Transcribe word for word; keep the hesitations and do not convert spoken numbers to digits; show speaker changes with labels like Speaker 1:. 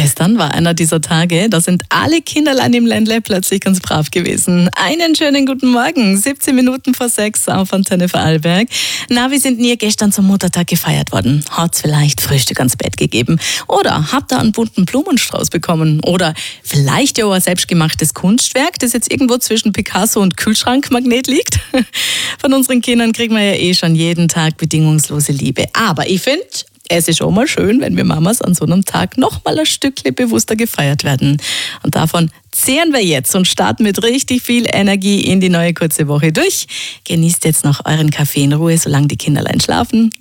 Speaker 1: Gestern war einer dieser Tage, da sind alle Kinderlein im Ländle plötzlich ganz brav gewesen. Einen schönen guten Morgen, siebzehn Minuten vor sechs auf Antenne Vorarlberg. Na, wie sind denn ihr gestern zum Muttertag gefeiert worden? Hat's vielleicht Frühstück ans Bett gegeben? Oder habt ihr einen bunten Blumenstrauß bekommen? Oder vielleicht ja auch ein selbstgemachtes Kunstwerk, das jetzt irgendwo zwischen Picasso und Kühlschrankmagnet liegt? Von unseren Kindern kriegen wir ja eh schon jeden Tag bedingungslose Liebe. Aber ich finde, es ist auch mal schön, wenn wir Mamas an so einem Tag noch mal ein Stückchen bewusster gefeiert werden. Und davon zehren wir jetzt und starten mit richtig viel Energie in die neue kurze Woche durch. Genießt jetzt noch euren Kaffee in Ruhe, solange die Kinderlein schlafen.